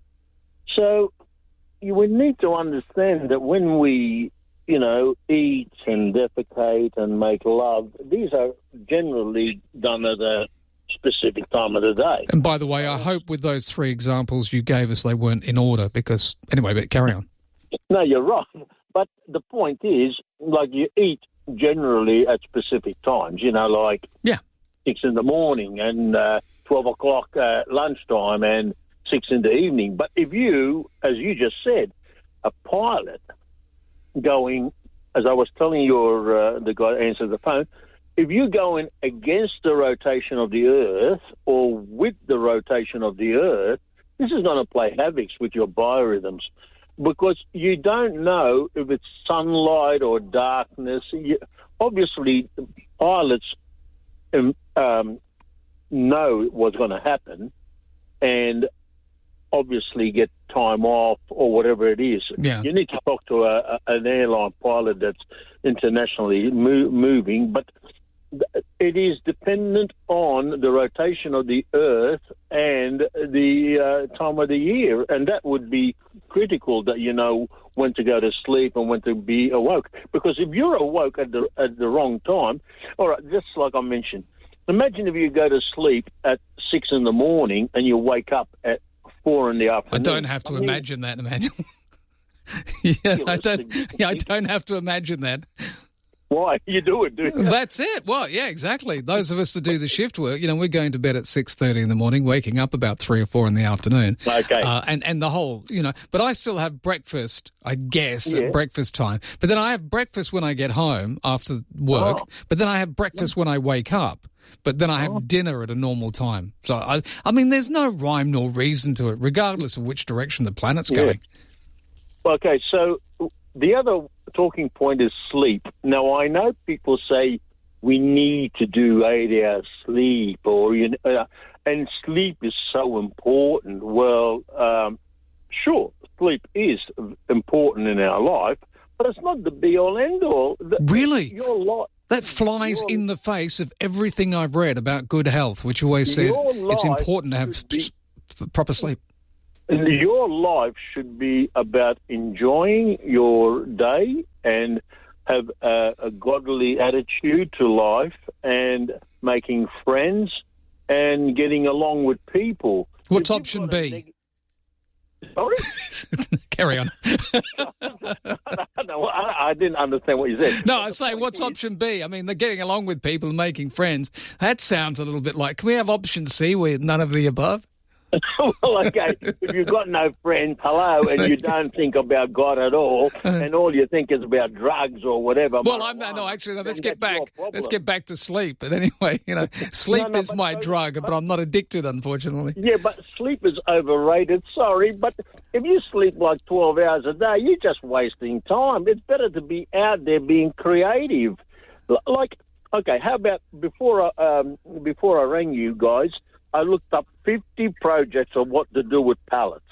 so you would need to understand that when we, you know, eat and defecate and make love, these are generally done at a specific time of the day. And by the way, I hope with those three examples you gave us, they weren't in order because, anyway, but carry on. No, you're right. But the point is, like, you eat generally at specific times, you know, like yeah. six in the morning and uh, twelve o'clock uh, lunchtime and six in the evening. But if you, as you just said, a pilot going, as I was telling your uh, the guy that answered the phone, if you're going against the rotation of the Earth or with the rotation of the Earth, this is going to play havoc with your biorhythms. Because you don't know if it's sunlight or darkness. You, obviously, pilots um, um, know what's going to happen and obviously get time off or whatever it is. Yeah. You need to talk to a, a, an airline pilot that's internationally mo- moving, but it is dependent on the rotation of the Earth and the uh, time of the year, and that would be critical that you know when to go to sleep and when to be awoke. Because if you're awoke at the at the wrong time, all right, just like I mentioned, imagine if you go to sleep at six in the morning and you wake up at four in the afternoon. I don't have to I mean, imagine that, Emmanuel. yeah, I don't. Yeah, I don't have to imagine that. Why? You do it, do you? That's it. Well, yeah, exactly. Those of us that do the shift work, you know, we're going to bed at six thirty in the morning, waking up about three or four in the afternoon. Okay. Uh, and, and the whole, you know, but I still have breakfast, I guess, yeah. at breakfast time. But then I have breakfast when I get home after work. Oh. But then I have breakfast when I wake up. But then I have oh. dinner at a normal time. So, I, I mean, there's no rhyme nor reason to it, regardless of which direction the planet's yeah. going. Okay, so the other talking point is sleep. Now, I know people say we need to do eight hours sleep, or you know, uh, and sleep is so important. Well, um, sure, sleep is important in our life, but it's not the be-all, end-all. The, really? Your life. That flies your, in the face of everything I've read about good health, which always said it's important to have be, proper sleep. Your life should be about enjoying your day and have a, a godly attitude to life and making friends and getting along with people. What's option B? Neg- Sorry? Carry on. no, I, I didn't understand what you said. No, I say, what's option B? I mean, they're getting along with people and making friends. That sounds a little bit like, can we have option C where none of the above? Well, okay, if you've got no friends, hello, and you don't think about God at all, and all you think is about drugs or whatever. Well, I'm no, no, actually, no, let's get back. Let's get back to sleep. But anyway, you know, sleep no, no, is my so, drug, but, but I'm not addicted, unfortunately. Yeah, but sleep is overrated. Sorry, but if you sleep like twelve hours a day, you're just wasting time. It's better to be out there being creative. Like, okay, how about before I, um, before I rang you guys, I looked up fifty projects on what to do with pallets.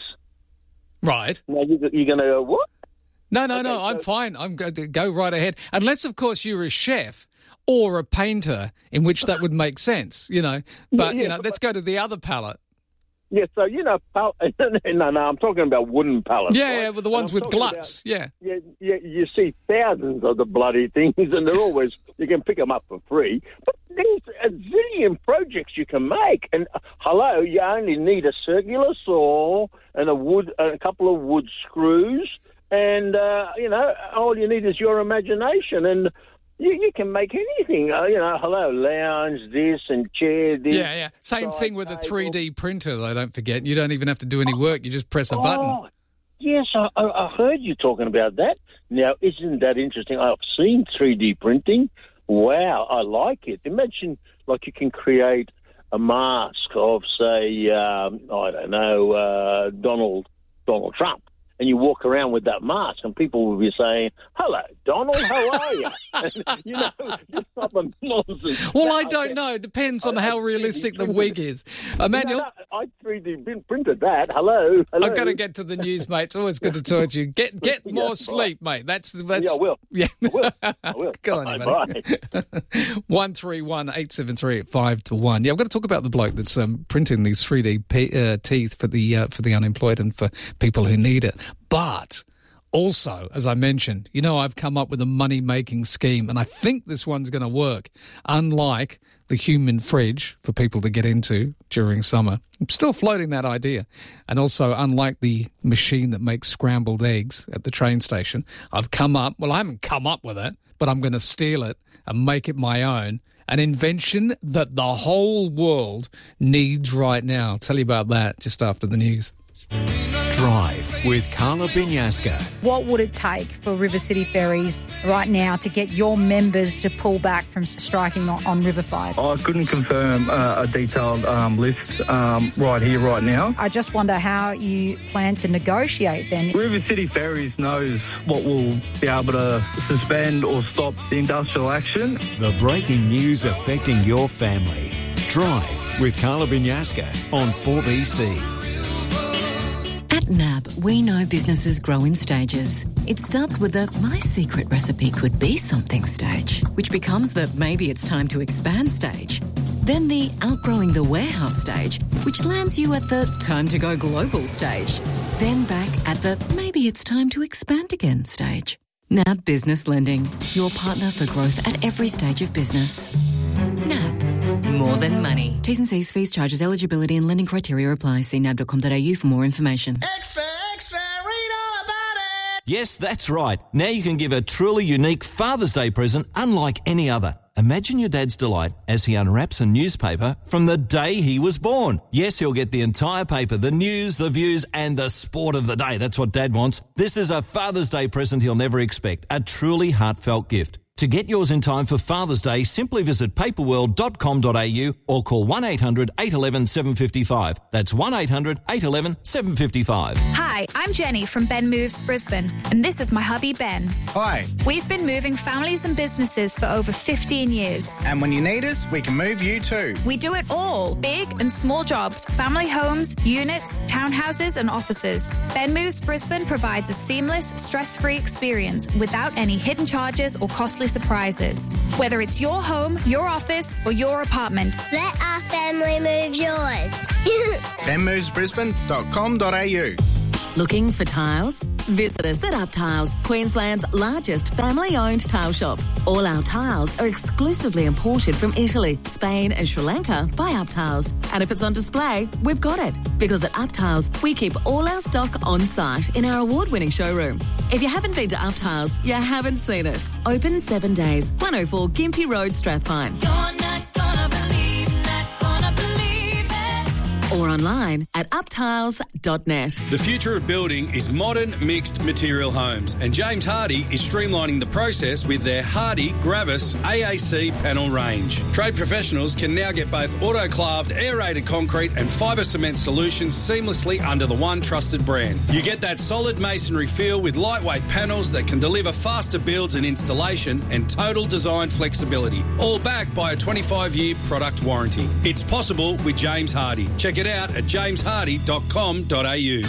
Right. Now, you're going to go, what? No, no, okay, no, so... I'm fine. I'm going to go right ahead. Unless, of course, you're a chef or a painter, in which that would make sense, you know. But, yeah, yeah, you know, but... let's go to the other pallet. Yeah, so, you know, pal- no, no, I'm talking about wooden pallets. Yeah, right? yeah, with the ones with gluts, about, yeah. yeah. Yeah, you see thousands of the bloody things, and they're always, you can pick them up for free. But there's a zillion projects you can make. And, uh, hello, you only need a circular saw and a wood, a couple of wood screws, and, uh, you know, all you need is your imagination. And You, you can make anything, uh, you know, hello, lounge, this and chair, this. Yeah, yeah. Same thing with a three D printer, though, don't forget. You don't even have to do any work. You just press a oh, button. Yes, I, I heard you talking about that. Now, isn't that interesting? I've seen three D printing. Wow, I like it. Imagine, like, you can create a mask of, say, um, I don't know, uh, Donald Donald Trump. And you walk around with that mask, and people will be saying, "Hello, Donald, how are you?" And, you know, this type of nonsense. Well, I don't know. It depends on I, how I realistic the wig is. Emmanuel, no, no, I three D printed that. Hello, hello. I've got to get to the news, mate. It's always good to talk to you. Get get more yeah, sleep, bye. mate. That's that's. Yeah, I will. Yeah, I will. I will. Go on, bye, bye. One three one eight seven three at five to one. Yeah, I've got to talk about the bloke that's um, printing these three D p- uh, teeth for the uh, for the unemployed and for people who need it, but. Also, as I mentioned, you know, I've come up with a money-making scheme, and I think this one's going to work. Unlike the human fridge for people to get into during summer, I'm still floating that idea. And also, unlike the machine that makes scrambled eggs at the train station, I've come up, well, I haven't come up with it, but I'm going to steal it and make it my own. An invention that the whole world needs right now. I'll tell you about that just after the news. Drive with Carla Binyasca. What would it take for River City Ferries right now to get your members to pull back from striking on, on River Five? I couldn't confirm uh, a detailed um, list um, right here, right now. I just wonder how you plan to negotiate then. River City Ferries knows what will be able to suspend or stop the industrial action. The breaking news affecting your family. Drive with Carla Binyasca on four B C. At N A B, we know businesses grow in stages. It starts with the my secret recipe could be something stage, which becomes the maybe it's time to expand stage. Then the outgrowing the warehouse stage, which lands you at the time to go global stage. Then back at the maybe it's time to expand again stage. N A B Business Lending, your partner for growth at every stage of business. N A B. More than money. T's and C's, fees, charges, eligibility and lending criteria apply. See nab dot com dot a u for more information. Extra, extra, read all about it. Yes, that's right. Now you can give a truly unique Father's Day present unlike any other. Imagine your dad's delight as he unwraps a newspaper from the day he was born. Yes, he'll get the entire paper, the news, the views and the sport of the day. That's what Dad wants. This is a Father's Day present he'll never expect. A truly heartfelt gift. To get yours in time for Father's Day, simply visit paperworld dot com dot a u or call one eight hundred eight one one seven five five. That's one eight hundred eight one one seven five five. Hi, I'm Jenny from Ben Moves Brisbane, and this is my hubby Ben. Hi. We've been moving families and businesses for over fifteen years. And when you need us, we can move you too. We do it all, big and small jobs, family homes, units, townhouses and offices. Ben Moves Brisbane provides a seamless, stress-free experience without any hidden charges or costly surprises. Whether it's your home, your office or your apartment. Let our family move yours. ben moves brisbane dot com dot a u. Looking for tiles? Visit us at Up Tiles, Queensland's largest family-owned tile shop. All our tiles are exclusively imported from Italy, Spain and Sri Lanka by Up Tiles. And if it's on display, we've got it. Because at Up Tiles, we keep all our stock on site in our award-winning showroom. If you haven't been to Up Tiles, you haven't seen it. Open seven days, one oh four Gympie Road, Strathpine. Or online at up tiles dot net. The future of building is modern mixed material homes, and James Hardie is streamlining the process with their Hardie Gravis A A C panel range. Trade professionals can now get both autoclaved aerated concrete and fibre cement solutions seamlessly under the one trusted brand. You get that solid masonry feel with lightweight panels that can deliver faster builds and installation and total design flexibility, all backed by a twenty-five year product warranty. It's possible with James Hardie. Check it out at james hardie dot com dot a u.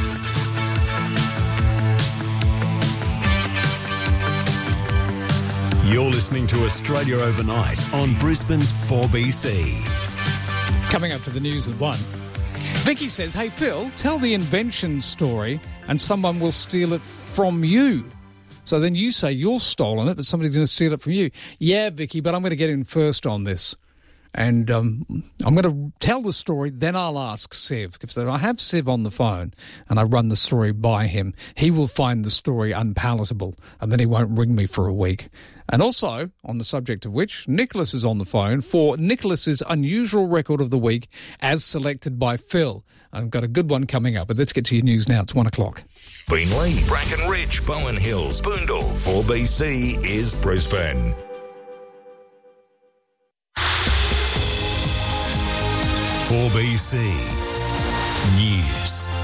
You're listening to Australia Overnight on Brisbane's four B C. Coming up to the news at one. Vicky says, hey, Phil, tell the invention story and someone will steal it from you. So then you say you're stolen it, but somebody's going to steal it from you. Yeah, Vicky, but I'm going to get in first on this. And um, I'm going to tell the story, then I'll ask Sev. If I have Sev on the phone and I run the story by him, he will find the story unpalatable and then he won't ring me for a week. And also, on the subject of which, Nicholas is on the phone for Nicholas's unusual record of the week as selected by Phil. I've got a good one coming up, but let's get to your news now. It's one o'clock. Beenleigh, Brackenridge, Bowen Hills, Boondall, four B C is Brisbane. four B C News.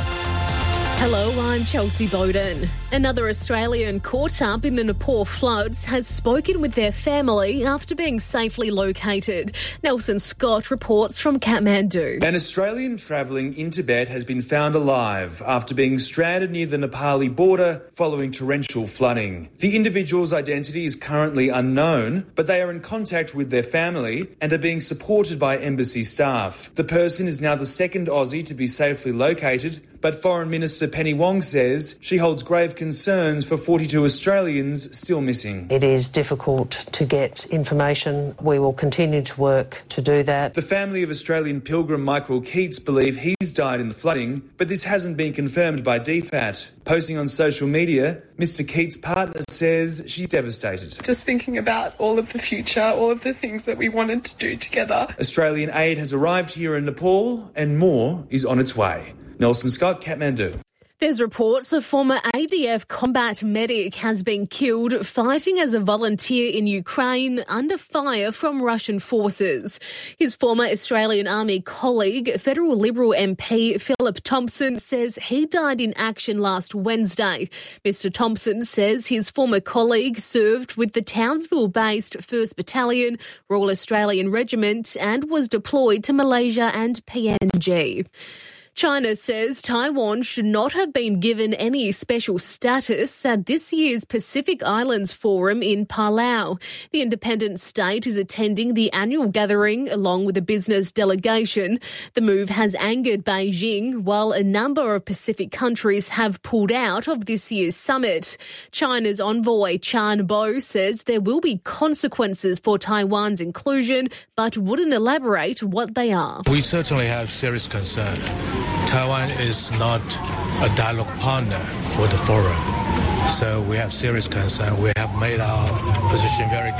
Hello, I'm Chelsea Bowden. Another Australian caught up in the Nepal floods has spoken with their family after being safely located. Nelson Scott reports from Kathmandu. An Australian travelling in Tibet has been found alive after being stranded near the Nepali border following torrential flooding. The individual's identity is currently unknown, but they are in contact with their family and are being supported by embassy staff. The person is now the second Aussie to be safely located, but Foreign Minister Penny Wong says she holds grave concerns for forty-two Australians still missing. It is difficult to get information. We will continue to work to do that. The family of Australian pilgrim Michael Keats believe he's died in the flooding, but this hasn't been confirmed by D FAT. Posting on social media, Mister Keats' partner says she's devastated. Just thinking about all of the future, all of the things that we wanted to do together. Australian aid has arrived here in Nepal and more is on its way. Nelson Scott, Kathmandu. There's reports a former A D F combat medic has been killed fighting as a volunteer in Ukraine under fire from Russian forces. His former Australian Army colleague, Federal Liberal M P Philip Thompson, says he died in action last Wednesday. Mister Thompson says his former colleague served with the Townsville-based first Battalion, Royal Australian Regiment, and was deployed to Malaysia and P N G. China says Taiwan should not have been given any special status at this year's Pacific Islands Forum in Palau. The independent state is attending the annual gathering along with a business delegation. The move has angered Beijing, while a number of Pacific countries have pulled out of this year's summit. China's envoy Chan Bo says there will be consequences for Taiwan's inclusion, but wouldn't elaborate what they are. We certainly have serious concern. Taiwan is not a dialogue partner for the forum, so we have serious concern. We have made our position very clear.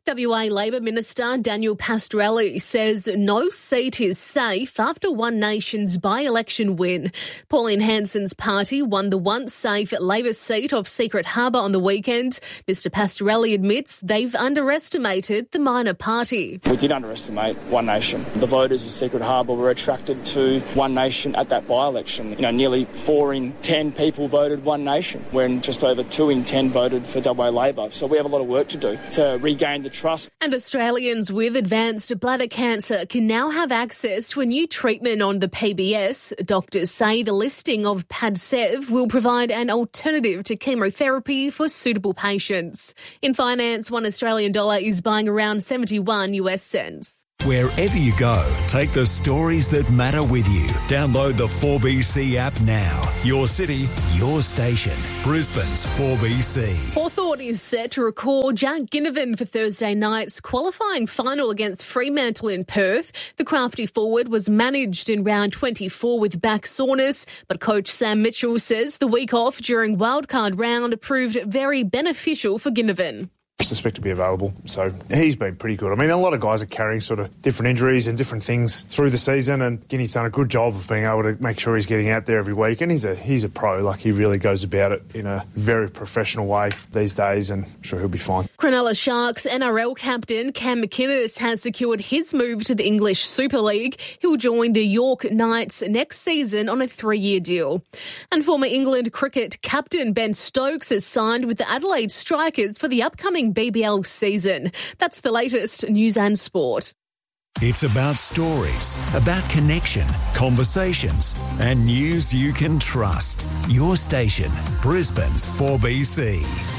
W A Labor Minister Daniel Pastorelli says no seat is safe after One Nation's by-election win. Pauline Hanson's party won the once safe Labor seat of Secret Harbour on the weekend. Mister Pastorelli admits they've underestimated the minor party. We did underestimate One Nation. The voters of Secret Harbour were attracted to One Nation at that by-election. You know, nearly four in ten people voted One Nation, when just over two in ten voted for W A Labor. So we have a lot of work to do to regain the trust. And Australians with advanced bladder cancer can now have access to a new treatment on the P B S. Doctors say the listing of Padcev will provide an alternative to chemotherapy for suitable patients. In finance, one Australian dollar is buying around seventy-one US cents. Wherever you go, take the stories that matter with you. Download the four B C app now. Your city, your station. Brisbane's four B C. Hawthorn is set to record Jack Ginnivan for Thursday night's qualifying final against Fremantle in Perth. The crafty forward was managed in round twenty-four with back soreness, but coach Sam Mitchell says the week off during wildcard round proved very beneficial for Ginnivan. Suspect to be available, so he's been pretty good. I mean, a lot of guys are carrying sort of different injuries and different things through the season, and Guinea's done a good job of being able to make sure he's getting out there every week, and he's a he's a pro. Like, he really goes about it in a very professional way these days, and I'm sure he'll be fine. Cronulla Sharks N R L captain Cam McInnes has secured his move to the English Super League. He'll join the York Knights next season on a three-year deal. And former England cricket captain Ben Stokes has signed with the Adelaide Strikers for the upcoming B B L season. That's the latest news and sport. It's about stories, about connection, conversations, and news you can trust. Your station, Brisbane's four B C.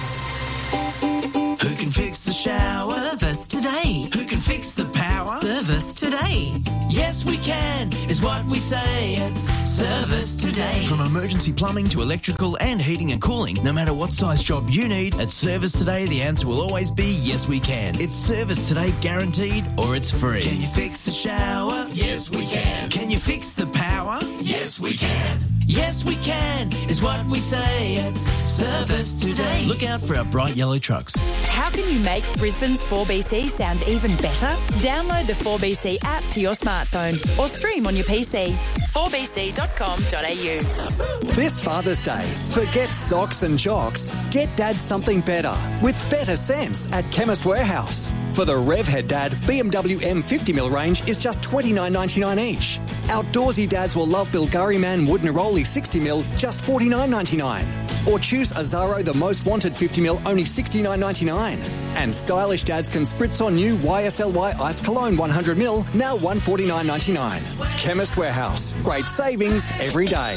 Who can fix the shower? Service today. Who can fix the power? Service today. Yes, we can, is what we say at Service Today. From emergency plumbing to electrical and heating and cooling, no matter what size job you need, at Service Today, the answer will always be yes, we can. It's Service Today guaranteed, or it's free. Can you fix the shower? Yes, we can. Can you fix the power? Yes, we can. Yes, we can, is what we say at Service Today. Look out for our bright yellow trucks. How can you make Brisbane's four B C sound even better? Download the four B C app to your smartphone or stream on your P C. four b c dot com dot a u. This Father's Day, forget socks and jocks. Get Dad something better with better sense at Chemist Warehouse. For the Revhead Dad, B M W M fifty mil range is just twenty-nine ninety-nine each. Outdoorsy dads will love Bulgari Man Wood Neroli sixty mil, just forty-nine ninety-nine. Or choose Azaro The Most Wanted fifty mil, only sixty-nine ninety-nine. And stylish dads can spritz on new Y S L Y Ice Cologne one hundred mil, now one forty-nine ninety-nine. Chemist Warehouse. Great savings every day.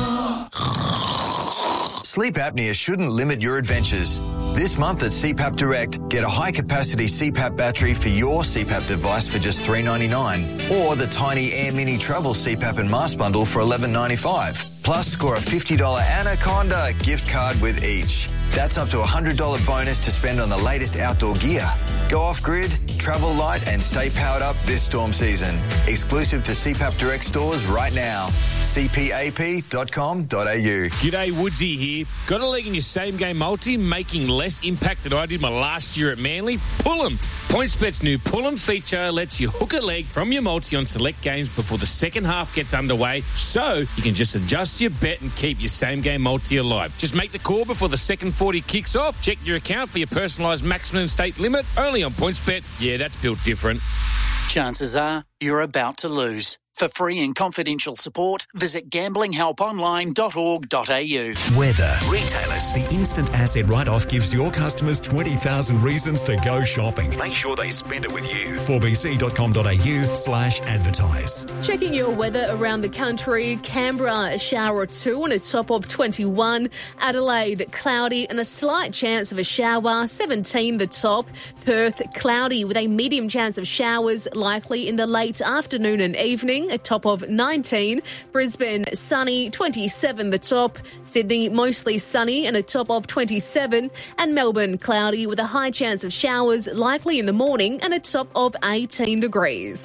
Sleep apnea shouldn't limit your adventures. This month at C PAP Direct, get a high-capacity C PAP battery for your C PAP device for just three ninety-nine, or the tiny Air Mini Travel C PAP and Mask Bundle for eleven ninety-five. Plus, score a fifty dollars Anaconda gift card with each. That's up to a one hundred dollars bonus to spend on the latest outdoor gear. Go off-grid, travel light and stay powered up this storm season. Exclusive to C PAP Direct stores right now. c p a p dot com dot a u. G'day, Woodsy here. Got a leg in your same-game multi, making less impact than I did my last year at Manly? Pull 'em. PointsBet's new Pull 'em feature lets you hook a leg from your multi on select games before the second half gets underway, so you can just adjust your bet and keep your same-game multi alive. Just make the call before the second forty kicks off. Check your account for your personalised maximum stake limit. Only on PointsBet. Yeah, that's built different. Chances are you're about to lose. For free and confidential support, visit gambling help online dot org dot a u. Weather. Retailers. The instant asset write-off gives your customers twenty thousand reasons to go shopping. Make sure they spend it with you. four b c dot com dot a u slash advertise. Checking your weather around the country. Canberra, a shower or two on a top of twenty-one. Adelaide, cloudy and a slight chance of a shower, seventeen the top. Perth, cloudy with a medium chance of showers, likely in the late afternoon and evening, a top of nineteen. Brisbane, sunny, twenty-seven the top. Sydney, mostly sunny and a top of twenty-seven. And Melbourne, cloudy with a high chance of showers, likely in the morning, and a top of eighteen degrees.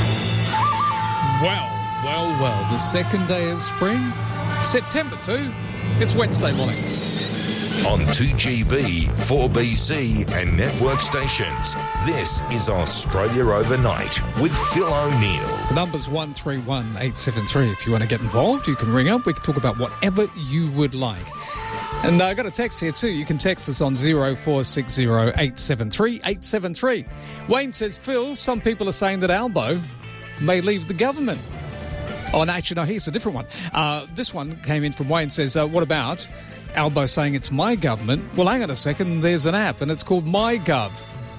Well, well, well, the second day of spring, September too. It's Wednesday morning. On two G B, four B C and network stations. This is Australia Overnight with Phil O'Neill. The number's one three one eight seven three. If you want to get involved, you can ring up. We can talk about whatever you would like. And I uh, got a text here too. You can text us on zero four six zero eight seven three eight seven three. Wayne says, Phil, some people are saying that Albo may leave the government. Oh, no, actually, no, here's a different one. Uh, this one came in from Wayne, says, uh, what about Albo saying it's my government? Well, hang on a second, there's an app and it's called MyGov.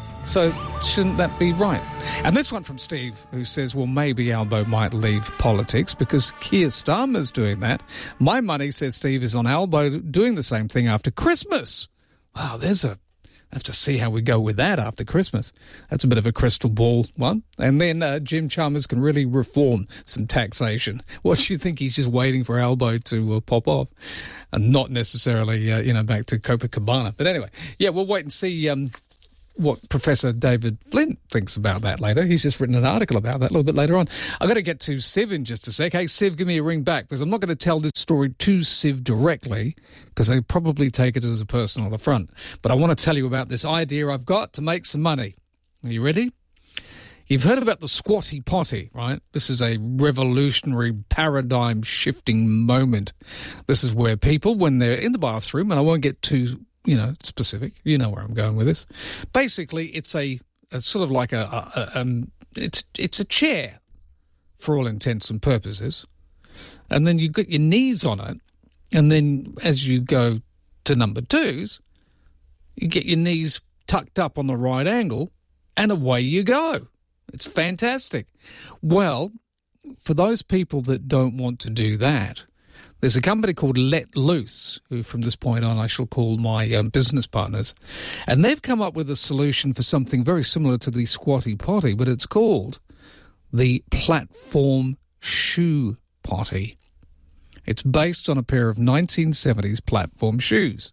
So shouldn't that be right? And this one from Steve, who says, well, maybe Albo might leave politics because Keir Starmer's doing that. My money, says Steve, is on Albo doing the same thing after Christmas. Wow, there's a... I have to see how we go with that after Christmas. That's a bit of a crystal ball one. And then uh, Jim Chalmers can really reform some taxation. What do you think? He's just waiting for Albo to uh, pop off and not necessarily, uh, you know, back to Copacabana. But anyway, yeah, we'll wait and see um, what Professor David Flint thinks about that later. He's just written an article about that a little bit later on. I've got to get to Siv in just a sec. Hey, Siv, give me a ring back because I'm not going to tell this story to Siv directly because they probably take it as a personal affront. But I want to tell you about this idea I've got to make some money. Are you ready? You've heard about the squatty potty, right? This is a revolutionary paradigm-shifting moment. This is where people, when they're in the bathroom, and I won't get too you know, specific. You know where I'm going with this. Basically, it's a, a sort of like a, a, a um, it's it's a chair for all intents and purposes, and then you get your knees on it, and then as you go to number twos, you get your knees tucked up on the right angle, and away you go. It's fantastic. Well, for those people that don't want to do that, there's a company called Let Loose, who from this point on I shall call my um, business partners, and they've come up with a solution for something very similar to the squatty potty, but it's called the platform shoe potty. It's based on a pair of nineteen seventies platform shoes.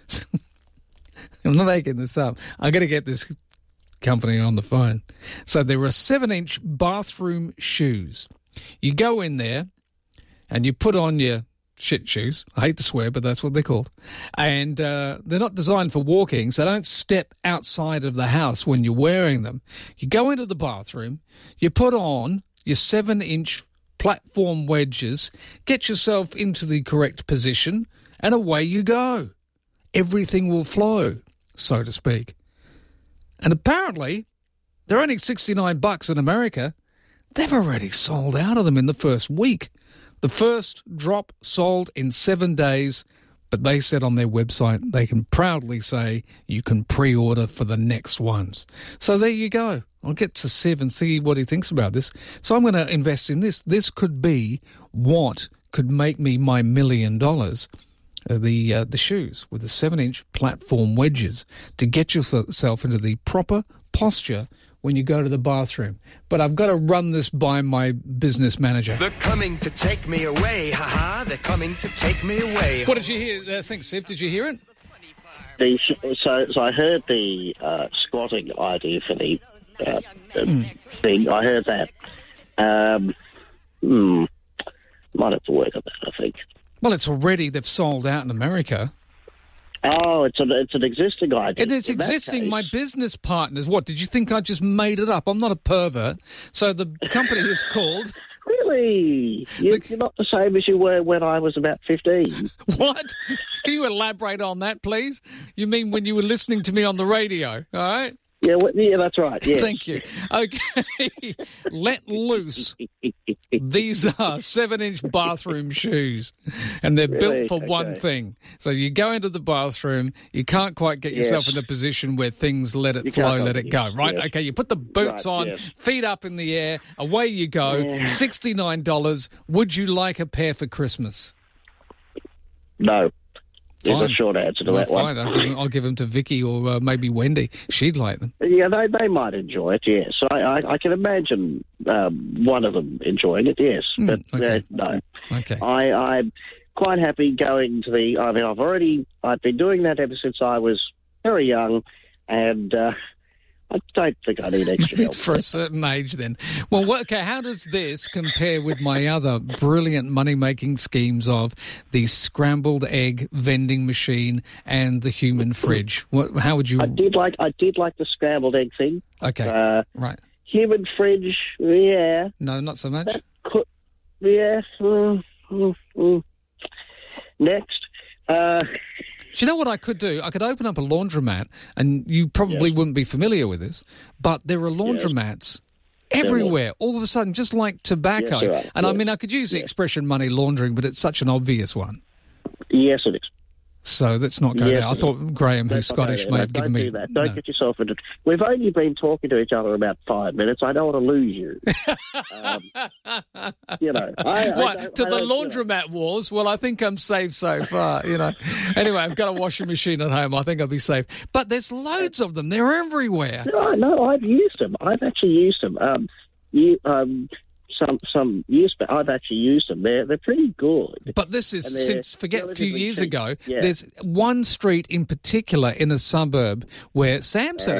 I'm not making this up. I'm going to get this company on the phone. So there are seven-inch bathroom shoes. You go in there and you put on your shit shoes. I hate to swear, but that's what they're called. And uh, they're not designed for walking, so don't step outside of the house when you're wearing them. You go into the bathroom, you put on your seven-inch platform wedges, get yourself into the correct position, and away you go. Everything will flow, so to speak. And apparently, they're only sixty-nine bucks in America. They've already sold out of them in the first week. The first drop sold in seven days, but they said on their website they can proudly say you can pre-order for the next ones. So there you go. I'll get to Siv and see what he thinks about this. So I'm going to invest in this. This could be what could make me my million dollars. Uh, the uh, the shoes with the seven-inch platform wedges to get yourself into the proper posture when you go to the bathroom. But I've got to run this by my business manager. They're coming to take me away, haha. They're coming to take me away. What did you hear? Uh, think, Siv? Did you hear it? The, so, so I heard the uh, squatting idea for the uh, mm. thing. I heard that. Um, hmm, might have to work on that, I think. Well, it's already, they've sold out in America. Oh, it's, a, it's an existing idea. It is existing. My business partners. What, did you think I just made it up? I'm not a pervert. So the company is called... Really? You're, the... you're not the same as you were when I was about fifteen. What? Can you elaborate on that, please? You mean when you were listening to me on the radio, all right? Yeah, well, yeah, that's right. Yes. Thank you. Okay. Let Loose. These are seven-inch bathroom shoes, and they're really? built for okay. one thing. So you go into the bathroom, you can't quite get yourself yes. in a position where things let it you flow, let it go, right? Yes. Okay, you put the boots right, on, yes. feet up in the air, away you go, yeah. sixty-nine dollars. Would you like a pair for Christmas? No. Fine. There's a short answer to well, that fine. one. I'll give, them, I'll give them to Vicky or uh, maybe Wendy. She'd like them. Yeah, they they might enjoy it, yes. I, I, I can imagine um, one of them enjoying it, yes. Mm, but okay. uh, no. Okay. I, I'm quite happy going to the... I mean, I've already... I've been doing that ever since I was very young, and uh, I don't think I need extra Maybe help. it's for a certain age then. Well, what, okay, how does this compare with my other brilliant money-making schemes of the scrambled egg vending machine and the human fridge? What, how would you... I did like I did like the scrambled egg thing. Okay, uh, right. Human fridge, yeah. No, not so much? That could, yeah. Mm, mm, mm. Next. Uh, Do you know what I could do? I could open up a laundromat, and you probably yes. wouldn't be familiar with this, but there are laundromats yes. everywhere, all of a sudden, just like tobacco. Yes, and yes. I mean, I could use the yes. expression money laundering, but it's such an obvious one. Yes, it is. So let's not go yes, there. I thought Graham, who's Scottish, may have Don't given do me... that. Don't no. get yourself into... We've only been talking to each other about five minutes. I don't want to lose you. um, you know... I, what, I to I the You laundromat know. wars? Well, I think I'm safe so far, you know. Anyway, I've got a washing machine at home. I think I'll be safe. But there's loads of them. They're everywhere. No, no, I've used them. I've actually used them. Um, you... Um, Some some years back, I've actually used them. They're they're pretty good. But this is since forget a few years cheap. ago. Yeah. There's one street in particular in a suburb where Sam said